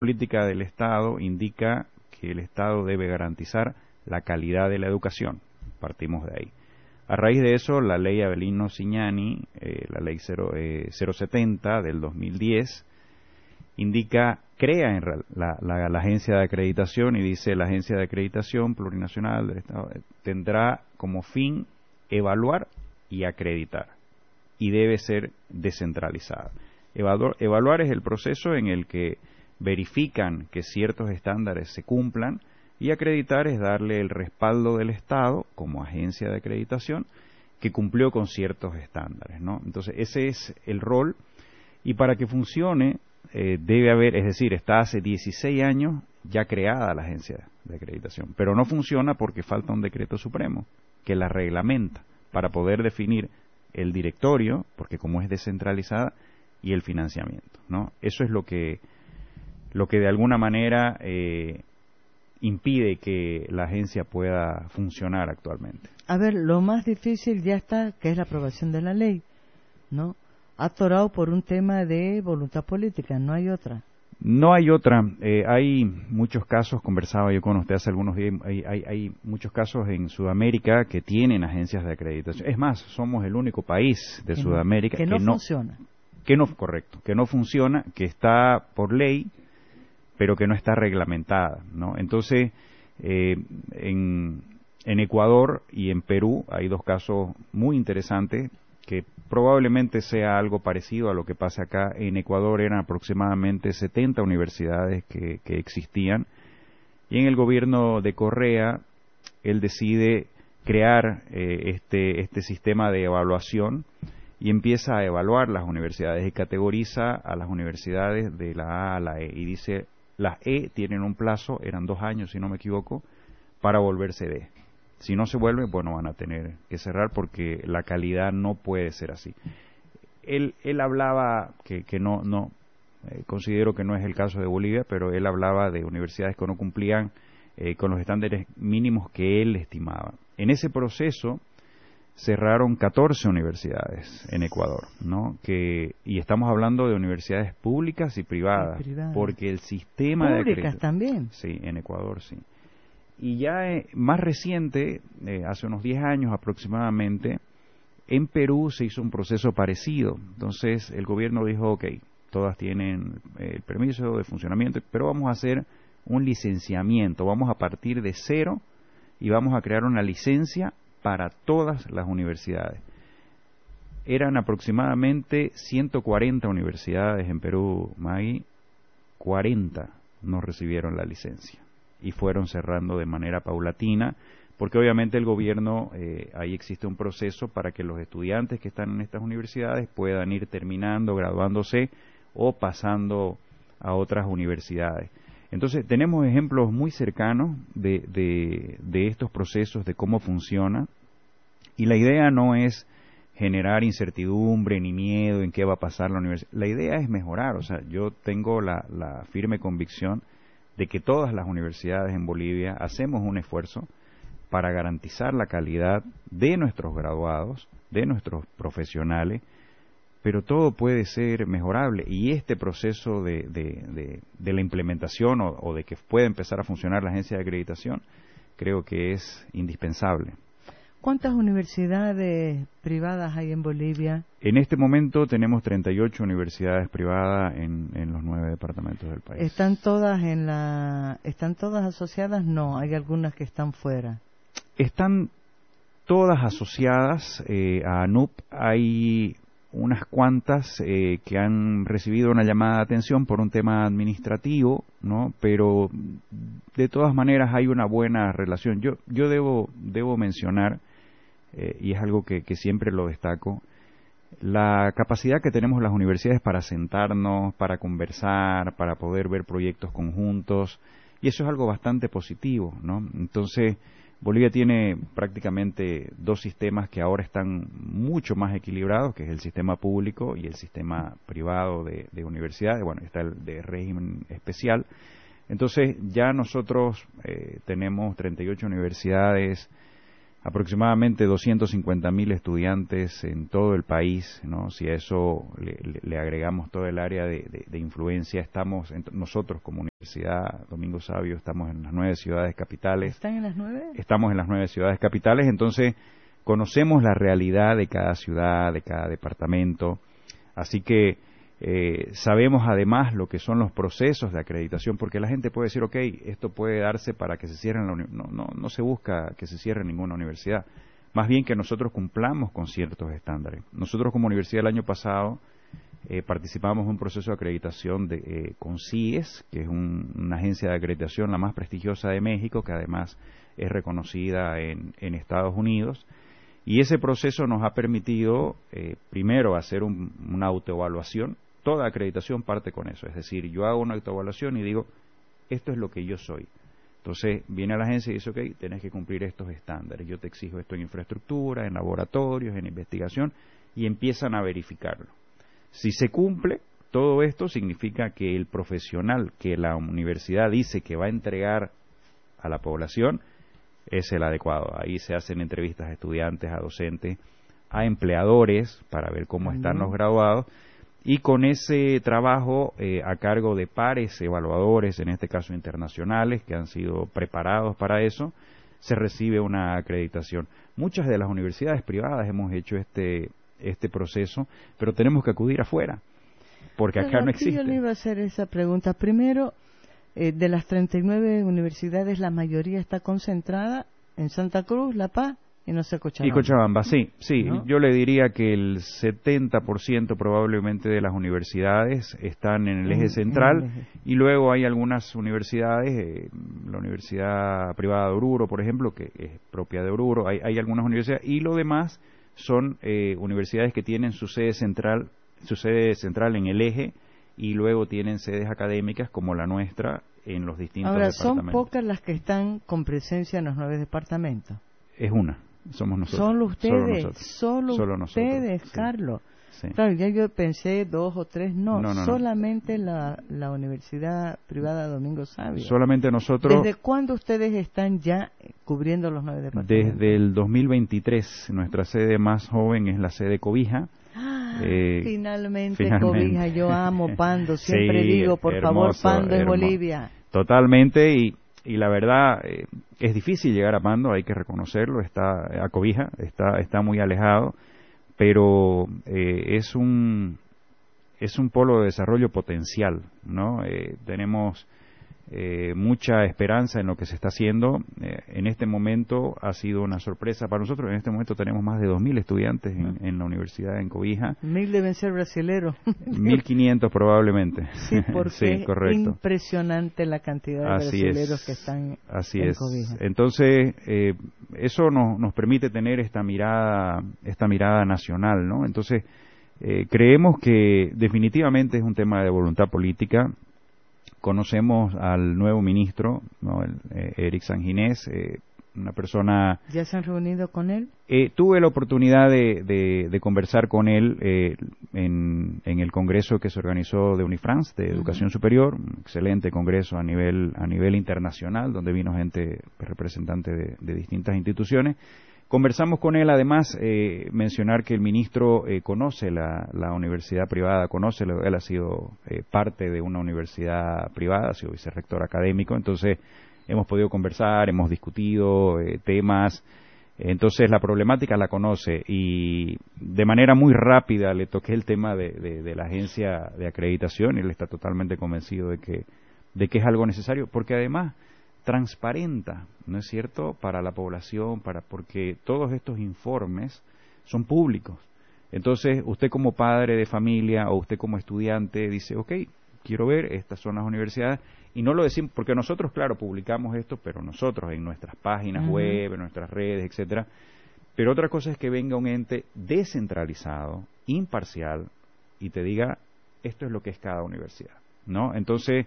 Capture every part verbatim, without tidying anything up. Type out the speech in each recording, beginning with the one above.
política del Estado indica que el Estado debe garantizar la calidad de la educación. Partimos de ahí. A raíz de eso, la ley Avelino Cignani, eh, la ley cero, eh, cero setenta del dos mil diez, indica, crea en la, la, la agencia de acreditación y dice: la agencia de acreditación plurinacional del Estado tendrá como fin evaluar y acreditar, y debe ser descentralizada. Evaluar, evaluar es el proceso en el que verifican que ciertos estándares se cumplan, y acreditar es darle el respaldo del Estado como agencia de acreditación que cumplió con ciertos estándares, ¿no? Entonces ese es el rol, y para que funcione eh, debe haber, es decir, está hace dieciséis años ya creada la agencia de acreditación, pero no funciona porque falta un decreto supremo que la reglamenta para poder definir el directorio, porque como es descentralizada, y el financiamiento, ¿no? Eso es lo que lo que de alguna manera eh, impide que la agencia pueda funcionar actualmente. A ver, lo más difícil ya está, que es la aprobación de la ley, ¿no? Atorado por un tema de voluntad política, no hay otra. No hay otra. Eh, hay muchos casos, conversaba yo con usted hace algunos días, hay, hay, hay muchos casos en Sudamérica que tienen agencias de acreditación. Es más, somos el único país de que Sudamérica no, que, no que no funciona. Que no, correcto, que no funciona, que está por ley, pero que no está reglamentada, ¿no? Entonces, eh, en, en Ecuador y en Perú hay dos casos muy interesantes que probablemente sea algo parecido a lo que pasa acá. En Ecuador eran aproximadamente setenta universidades que, que existían, y en el gobierno de Correa él decide crear eh, este, este sistema de evaluación y empieza a evaluar las universidades y categoriza a las universidades de la A a la E, y dice: las E tienen un plazo, eran dos años si no me equivoco, para volverse D. Si no se vuelve, bueno, van a tener que cerrar porque la calidad no puede ser así. Él, él hablaba, que, que no, no eh, considero que no es el caso de Bolivia, pero él hablaba de universidades que no cumplían eh, con los estándares mínimos que él estimaba. En ese proceso cerraron catorce universidades en Ecuador, ¿no? Que, y estamos hablando de universidades públicas y privadas, y privadas. porque el sistema públicas de acreditación también. Sí, en Ecuador sí. Y ya eh, más reciente, eh, hace unos diez años aproximadamente, en Perú se hizo un proceso parecido. Entonces el gobierno dijo: ok, todas tienen eh, el permiso de funcionamiento, pero vamos a hacer un licenciamiento, vamos a partir de cero y vamos a crear una licencia para todas las universidades. Eran aproximadamente ciento cuarenta universidades en Perú, Maggie, cuarenta no recibieron la licencia y fueron cerrando de manera paulatina, porque obviamente el gobierno, eh, ahí existe un proceso para que los estudiantes que están en estas universidades puedan ir terminando, graduándose o pasando a otras universidades. Entonces tenemos ejemplos muy cercanos de, de, de estos procesos, de cómo funciona, y la idea no es generar incertidumbre ni miedo en qué va a pasar la universidad. La idea es mejorar. O sea, yo tengo la, la firme convicción de que todas las universidades en Bolivia hacemos un esfuerzo para garantizar la calidad de nuestros graduados, de nuestros profesionales, pero todo puede ser mejorable, y este proceso de, de, de, de la implementación o, o de que pueda empezar a funcionar la agencia de acreditación creo que es indispensable. ¿Cuántas universidades privadas hay en Bolivia? En este momento tenemos treinta y ocho universidades privadas en, en los nueve departamentos del país. ¿Están todas en la, están todas asociadas? No, hay algunas que están fuera. Están todas asociadas eh, a ANUP. Hay unas cuantas eh, que han recibido una llamada de atención por un tema administrativo, ¿no? Pero de todas maneras hay una buena relación. Yo, yo debo, debo mencionar, eh, y es algo que, que siempre lo destaco, la capacidad que tenemos las universidades para sentarnos, para conversar, para poder ver proyectos conjuntos, y eso es algo bastante positivo, ¿no? Entonces, Bolivia tiene prácticamente dos sistemas que ahora están mucho más equilibrados, que es el sistema público y el sistema privado de, de universidades. Bueno, está el de régimen especial. Entonces, ya nosotros eh, tenemos treinta y ocho universidades aproximadamente doscientos cincuenta mil estudiantes en todo el país, ¿no? Si a eso le, le, le agregamos todo el área de, de, de influencia, estamos, en, nosotros como Universidad Domingo Savio, estamos en las nueve ciudades capitales. ¿Están en las nueve? Estamos en las nueve ciudades capitales, entonces conocemos la realidad de cada ciudad, de cada departamento, así que Eh, sabemos además lo que son los procesos de acreditación, porque la gente puede decir, ok, esto puede darse para que se cierren la universidad. No, no, no se busca que se cierre ninguna universidad, más bien que nosotros cumplamos con ciertos estándares. Nosotros como universidad el año pasado eh, participamos en un proceso de acreditación de, eh, con C I E S, que es un, una agencia de acreditación la más prestigiosa de México, que además es reconocida en, en Estados Unidos. Y ese proceso nos ha permitido, eh, primero, hacer un, una autoevaluación. Toda acreditación parte con eso, es decir, yo hago una autoevaluación y digo, esto es lo que yo soy. Entonces viene a la agencia y dice, ok, tenés que cumplir estos estándares, yo te exijo esto en infraestructura, en laboratorios, en investigación, y empiezan a verificarlo. Si se cumple, todo esto significa que el profesional que la universidad dice que va a entregar a la población es el adecuado. Ahí se hacen entrevistas a estudiantes, a docentes, a empleadores, para ver cómo están los graduados, y con ese trabajo eh, a cargo de pares evaluadores, en este caso internacionales, que han sido preparados para eso, se recibe una acreditación. Muchas de las universidades privadas hemos hecho este este proceso, pero tenemos que acudir afuera, porque Pero acá no aquí existe. Yo le iba a hacer esa pregunta. Primero, eh, de las treinta y nueve universidades, la mayoría está concentrada en Santa Cruz, La Paz, y no sé, Cochabamba. Y Cochabamba, sí, sí. ¿No? Yo le diría que el setenta por ciento probablemente de las universidades están en el eje central, en el eje. Y luego hay algunas universidades, eh, la Universidad Privada de Oruro, por ejemplo, que es propia de Oruro, hay, hay algunas universidades, y lo demás son eh, universidades que tienen su sede central, su sede central en el eje, y luego tienen sedes académicas como la nuestra en los distintos Ahora, departamentos. son pocas las que están con presencia en los nueve departamentos. Es una. Somos nosotros. Solo ustedes, Solo, nosotros. solo Solo ustedes, nosotros, sí. Carlos. Sí. Claro, ya yo pensé dos o tres, no, No, no, no. solamente la, la Universidad Privada Domingo Savio. Solamente nosotros. ¿Desde cuándo ustedes están ya cubriendo los nueve departamentos? Desde el dos mil veintitrés. Nuestra sede más joven es la sede Cobija. Ah, eh, finalmente, finalmente. Cobija, yo amo Pando, siempre Sí, digo, por hermoso, favor, Pando es hermoso. Bolivia. Totalmente, y, y la verdad eh, es difícil llegar a Pando, hay que reconocerlo, está a Cobija, está, está muy alejado, pero eh, es un es un polo de desarrollo potencial, ¿no? Eh, tenemos eh, mucha esperanza en lo que se está haciendo. Eh, en este momento ha sido una sorpresa para nosotros. En este momento tenemos más de dos mil estudiantes en, en la universidad en Cobija. Mil deben ser brasileros. mil quinientos probablemente. Sí, porque sí, es correcto. impresionante la cantidad de Así brasileros es, que están así en es. Cobija. Entonces, eh, eso nos, nos permite tener esta mirada, esta mirada nacional, ¿no? Entonces, eh, creemos que definitivamente es un tema de voluntad política. Conocemos al nuevo ministro, ¿no? El, eh, Eric Sanginés, eh, una persona... ¿Ya se han reunido con él? Eh, tuve la oportunidad de, de, de conversar con él eh, en, en el congreso que se organizó de Unifrance, de Educación uh-huh. Superior, un excelente congreso a nivel, a nivel internacional, donde vino gente representante de, de distintas instituciones. Conversamos con él, además, eh, mencionar que el ministro eh, conoce la, la universidad privada, conoce, él ha sido eh, parte de una universidad privada, ha sido vicerrector académico, entonces hemos podido conversar, hemos discutido eh, temas, entonces la problemática la conoce y de manera muy rápida le toqué el tema de, de, de la agencia de acreditación y él está totalmente convencido de que, de que es algo necesario, porque además transparenta, ¿no es cierto?, para la población, para porque todos estos informes son públicos. Entonces, usted como padre de familia o usted como estudiante dice, ok, quiero ver, estas son las universidades, y no lo decimos, porque nosotros, claro, publicamos esto, pero nosotros en nuestras páginas uh-huh. web, en nuestras redes, etcétera. Pero otra cosa es que venga un ente descentralizado, imparcial, y te diga, esto es lo que es cada universidad, ¿no? Entonces,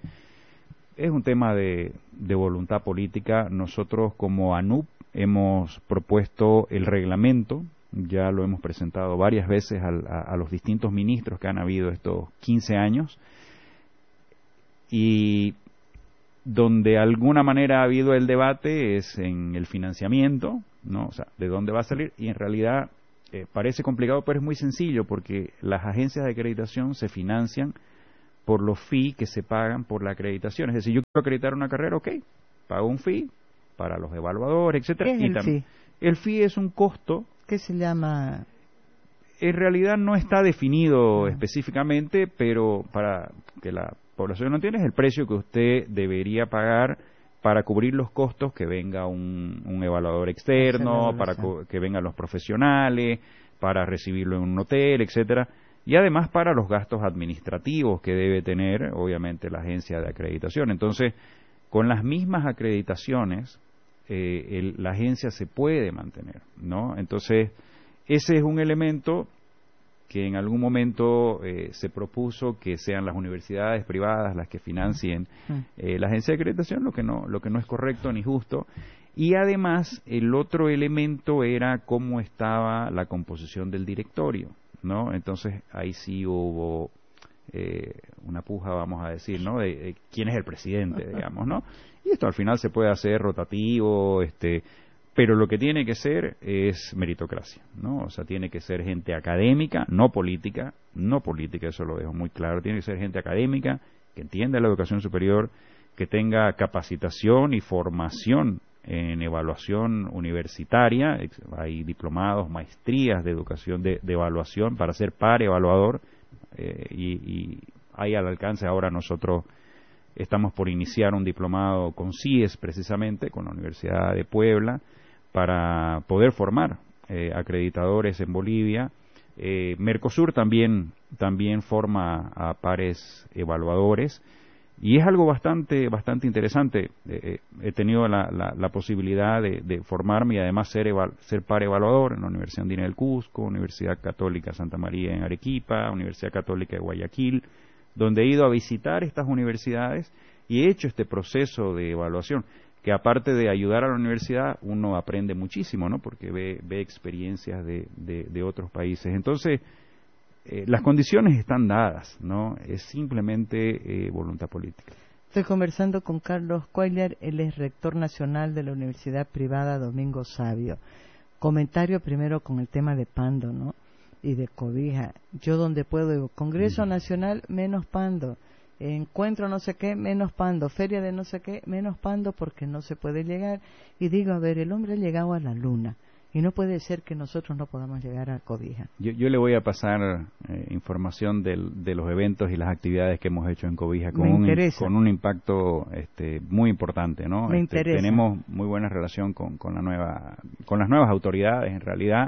es un tema de, de voluntad política. Nosotros como ANUP hemos propuesto el reglamento, ya lo hemos presentado varias veces al, a, a los distintos ministros que han habido estos quince años, y donde de alguna manera ha habido el debate es en el financiamiento, ¿no? O sea, ¿de dónde va a salir? Y en realidad eh, parece complicado, pero es muy sencillo, porque las agencias de acreditación se financian por los fees que se pagan por la acreditación. Es decir, yo quiero acreditar una carrera, ok, pago un fee para los evaluadores, etcétera. ¿Qué es y el fee? El fee es un costo. ¿Qué se llama? En realidad no está definido ah. específicamente, pero para que la población no entienda, es el precio que usted debería pagar para cubrir los costos que venga un, un evaluador externo, para que vengan los profesionales, para recibirlo en un hotel, etcétera, y además para los gastos administrativos que debe tener, obviamente, la agencia de acreditación. Entonces, con las mismas acreditaciones, eh, el, la agencia se puede mantener, ¿no? Entonces, ese es un elemento que en algún momento eh, se propuso que sean las universidades privadas las que financien eh, la agencia de acreditación, lo que no lo que no es correcto ni justo. Y además, el otro elemento era cómo estaba la composición del directorio, ¿no? Entonces, ahí sí hubo eh, una puja, vamos a decir, ¿no? De, de quién es el presidente, digamos, ¿no? Y esto al final se puede hacer rotativo, este... pero lo que tiene que ser es meritocracia, ¿no? O sea, tiene que ser gente académica, no política, no política, eso lo dejo muy claro, tiene que ser gente académica, que entienda la educación superior, que tenga capacitación y formación en evaluación universitaria, hay diplomados, maestrías de educación, de, de evaluación para ser par evaluador, eh, y, y hay al alcance ahora nosotros. Estamos por iniciar un diplomado con C I E S, precisamente, con la Universidad de Puebla, para poder formar eh, acreditadores en Bolivia. Eh, Mercosur también, también forma a pares evaluadores, y es algo bastante, bastante interesante. Eh, he tenido la, la, la posibilidad de, de formarme y además ser, eval, ser par evaluador en la Universidad Andina del Cusco, Universidad Católica Santa María en Arequipa, Universidad Católica de Guayaquil, donde he ido a visitar estas universidades y he hecho este proceso de evaluación, que aparte de ayudar a la universidad, uno aprende muchísimo, ¿no? Porque ve, ve experiencias de, de, de otros países. Entonces, eh, las condiciones están dadas, ¿no? Es simplemente eh, voluntad política. Estoy conversando con Carlos Cuéllar, él es rector nacional de la Universidad Privada Domingo Savio. Comentario primero con el tema de Pando, ¿no? Y de cobija. Yo donde puedo digo, Congreso Nacional, menos Pando. Encuentro no sé qué, menos Pando. Feria de no sé qué, menos Pando, porque no se puede llegar. Y digo, a ver, el hombre ha llegado a la luna. Y no puede ser que nosotros no podamos llegar a cobija. Yo, yo le voy a pasar eh, información del, de los eventos y las actividades que hemos hecho en cobija con, un, con un impacto este, muy importante, ¿no? Me este, interesa. Tenemos muy buena relación con, con, la nueva, con las nuevas autoridades, en realidad.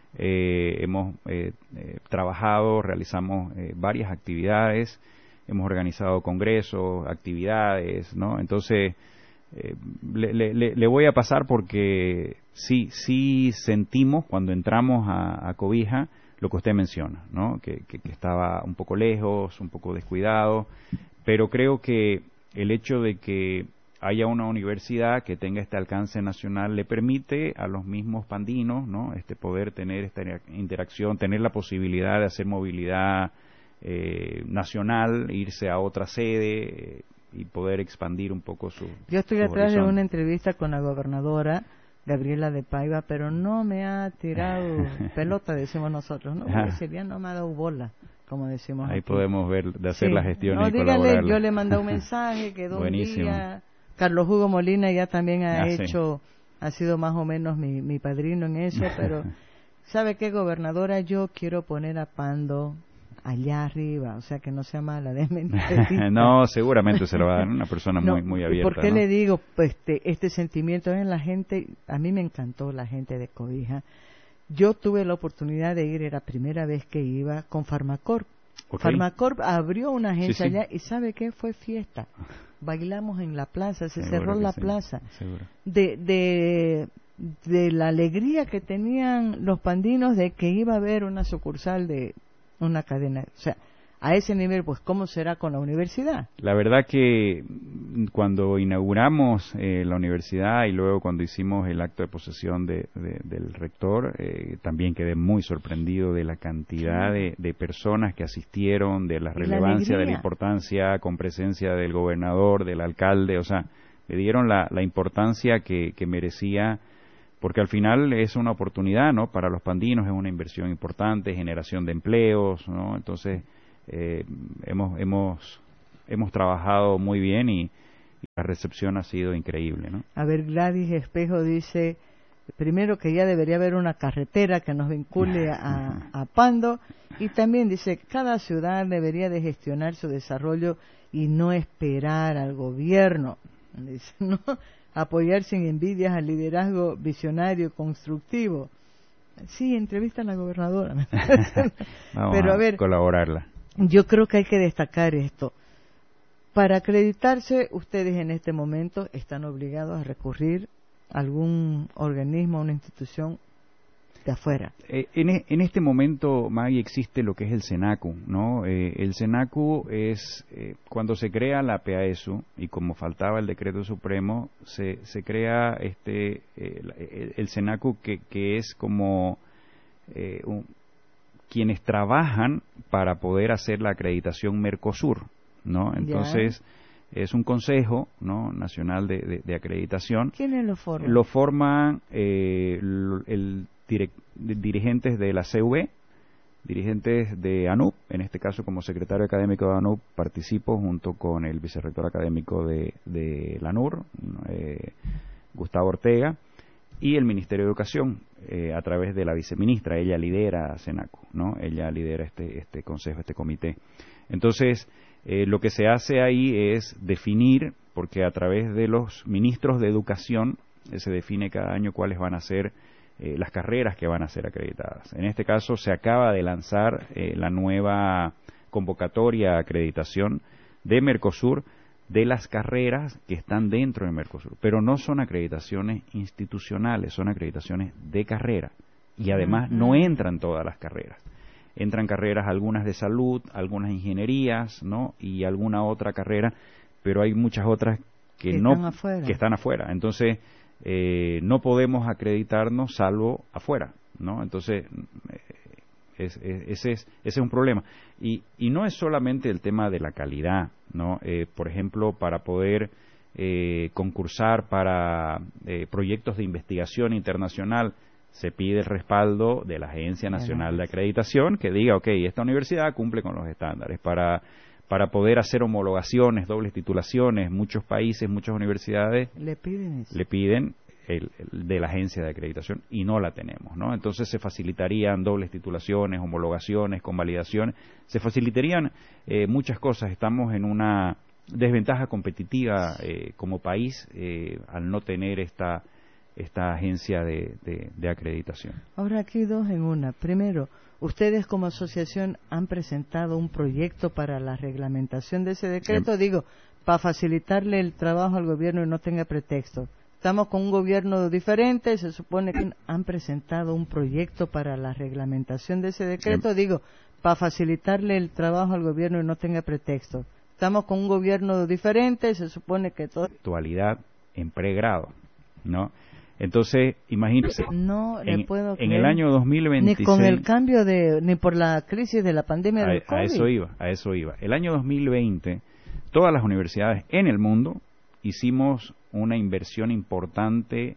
Eh, hemos eh, eh, trabajado, realizamos eh, varias actividades, hemos organizado congresos, actividades, ¿no? Entonces, eh, le, le, le voy a pasar porque sí, sí sentimos cuando entramos a, a Cobija lo que usted menciona, ¿no? Que, que, que estaba un poco lejos, un poco descuidado, pero creo que el hecho de que haya una universidad que tenga este alcance nacional le permite a los mismos pandinos, ¿no? Este poder tener esta interacción, tener la posibilidad de hacer movilidad eh, nacional, irse a otra sede eh, y poder expandir un poco su. Yo estoy su atrás horizonte. de una entrevista con la gobernadora Gabriela de Paiva, pero no me ha tirado pelota, decimos nosotros, ¿no? Porque sería no me ha dado bola, como decimos. Ahí aquí. Podemos ver de hacer sí. las gestiones no, y dígale, colaborar. yo le mandé un mensaje, quedó Buenísimo. un día. Carlos Hugo Molina ya también ha ah, hecho, sí. ha sido más o menos mi, mi padrino en eso, pero ¿sabe qué, gobernadora? Yo quiero poner a Pando allá arriba, o sea, que no sea mala de mentira. No, seguramente se lo va a dar una persona no, muy muy abierta. ¿Por qué ¿no? le digo pues, este, este sentimiento en la gente? A mí me encantó la gente de Cobija. Yo tuve la oportunidad de ir, era la primera vez que iba con Farmacorp. Okay. Farmacorp abrió una agencia sí, sí. allá y ¿sabe qué? Fue fiesta. Bailamos en la plaza, se Seguro cerró la sí. plaza. De, de, de la alegría que tenían los pandinos de que iba a haber una sucursal de una cadena. O sea, a ese nivel, pues, ¿cómo será con la universidad? La verdad que cuando inauguramos eh, la universidad y luego cuando hicimos el acto de posesión de, de, del rector, eh, también quedé muy sorprendido de la cantidad de, de personas que asistieron, de la relevancia, la de la importancia, con presencia del gobernador, del alcalde, o sea, le dieron la, la importancia que, que merecía porque al final es una oportunidad, ¿no? Para los pandinos es una inversión importante, generación de empleos, ¿no? Entonces eh, hemos hemos hemos trabajado muy bien y, y la recepción ha sido increíble, ¿no? A ver, Gladys Espejo dice, primero que ya debería haber una carretera que nos vincule a, a Pando, y también dice, cada ciudad debería de gestionar su desarrollo y no esperar al gobierno, dice, ¿no? Apoyar sin envidias al liderazgo visionario, constructivo. Sí, entrevista a la gobernadora. Vamos Pero a ver, a colaborarla. Yo creo que hay que destacar esto. Para acreditarse, ustedes en este momento están obligados a recurrir a algún organismo, a una institución de afuera. Eh, en, en este momento, Maggie, existe lo que es el SENACU, ¿no? Eh, el SENACU es, eh, cuando se crea la PAESU, y como faltaba el decreto supremo, se, se crea este eh, el, el SENACU que, que es como eh, un, quienes trabajan para poder hacer la acreditación Mercosur, ¿no? Entonces, ya. Es un consejo, ¿no? Nacional de, de, de acreditación. ¿Quiénes lo forman? Lo forman eh, el, el direct, dirigentes de la C V, dirigentes de ANUP, en este caso como secretario académico de ANUP participo junto con el vicerrector académico de, de la N U R, eh, Gustavo Ortega, y el Ministerio de Educación, eh, a través de la viceministra. Ella lidera SENACU, ¿no? Ella lidera este, este consejo, este comité. Entonces, eh, lo que se hace ahí es definir, porque a través de los ministros de Educación eh, se define cada año cuáles van a ser eh, las carreras que van a ser acreditadas. En este caso, se acaba de lanzar eh, la nueva convocatoria a acreditación de Mercosur, de las carreras que están dentro de Mercosur, pero no son acreditaciones institucionales, son acreditaciones de carrera, y además uh-huh. no entran todas las carreras. Entran carreras, algunas de salud, algunas ingenierías, ¿no? Y alguna otra carrera, pero hay muchas otras que, que no están afuera. que están afuera. Entonces, eh, no podemos acreditarnos salvo afuera, ¿no? Entonces, eh, Es, es, ese, es, ese es un problema. Y, y no es solamente el tema de la calidad, ¿no? Eh, por ejemplo, para poder eh, concursar para eh, proyectos de investigación internacional, se pide el respaldo de la Agencia Nacional de Acreditación que diga, ok, esta universidad cumple con los estándares. Para, para poder hacer homologaciones, dobles titulaciones, muchos países, muchas universidades le piden eso. Le piden El, el de la agencia de acreditación y no la tenemos, ¿no? Entonces se facilitarían dobles titulaciones, homologaciones, convalidaciones, se facilitarían eh, muchas cosas. Estamos en una desventaja competitiva eh, como país eh, al no tener esta esta agencia de, de, de acreditación. Ahora aquí dos en una. Primero, ustedes como asociación han presentado un proyecto para la reglamentación de ese decreto, eh, digo, para facilitarle el trabajo al gobierno y no tenga pretexto. Estamos con un gobierno diferente, se supone que han presentado un proyecto para la reglamentación de ese decreto, digo, para facilitarle el trabajo al gobierno y no tenga pretexto. Estamos con un gobierno diferente, se supone que todo... Actualidad en pregrado, ¿no? Entonces, imagínense, no le en, puedo en creer, el año dos mil veintiséis... Ni con el cambio de... ni por la crisis de la pandemia a, del COVID. A eso iba, a eso iba. El año dos mil veinte, todas las universidades en el mundo hicimos una inversión importante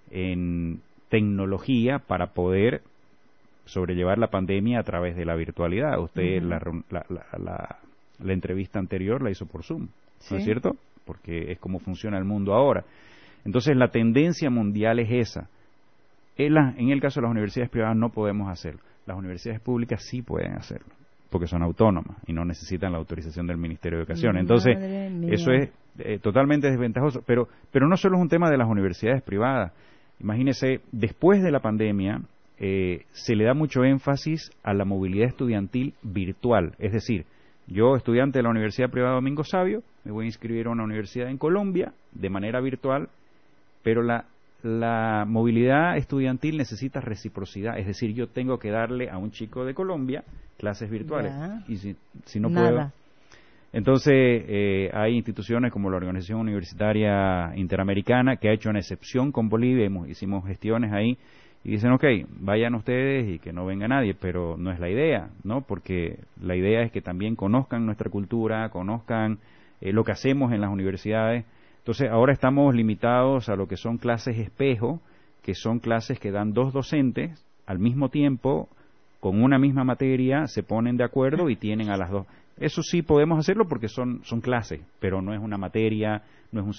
en tecnología para poder sobrellevar la pandemia a través de la virtualidad. Usted uh-huh. la, la, la, la, la entrevista anterior la hizo por Zoom, ¿sí? ¿No es cierto? Porque es como funciona el mundo ahora. Entonces la tendencia mundial es esa. En, la, en el caso de las universidades privadas no podemos hacerlo. Las universidades públicas sí pueden hacerlo, porque son autónomas y no necesitan la autorización del Ministerio de Educación. Entonces, eso es eh, totalmente desventajoso. Pero, pero no solo es un tema de las universidades privadas. Imagínese, después de la pandemia, eh, se le da mucho énfasis a la movilidad estudiantil virtual. Es decir, yo, estudiante de la Universidad Privada Domingo Savio, me voy a inscribir a una universidad en Colombia de manera virtual, pero la la movilidad estudiantil necesita reciprocidad, es decir, yo tengo que darle a un chico de Colombia clases virtuales ya. y si, si no Nada. puedo, entonces eh, hay instituciones como la Organización Universitaria Interamericana que ha hecho una excepción con Bolivia, hemos, hicimos gestiones ahí y dicen, ok, vayan ustedes y que no venga nadie, pero no es la idea, ¿no? Porque la idea es que también conozcan nuestra cultura, conozcan eh, lo que hacemos en las universidades. Entonces, ahora estamos limitados a lo que son clases espejo, que son clases que dan dos docentes al mismo tiempo, con una misma materia, se ponen de acuerdo y tienen a las dos. Eso sí podemos hacerlo porque son, son clases, pero no es una materia, no es un